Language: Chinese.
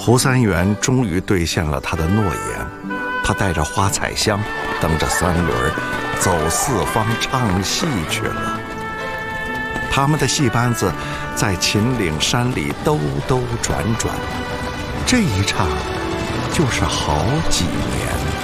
侯三元终于兑现了他的诺言，他带着花彩香，蹬着三轮，走四方唱戏去了。他们的戏班子在秦岭山里兜兜转转，这一唱就是好几年。